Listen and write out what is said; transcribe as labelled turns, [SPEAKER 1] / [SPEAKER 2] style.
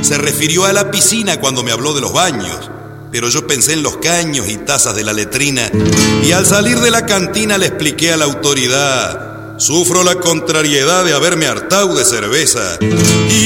[SPEAKER 1] Se refirió a la piscina cuando me habló de los baños, pero yo pensé en los caños y tazas de la letrina, y al salir de la cantina le expliqué a la autoridad: sufro la contrariedad de haberme hartado de cerveza, y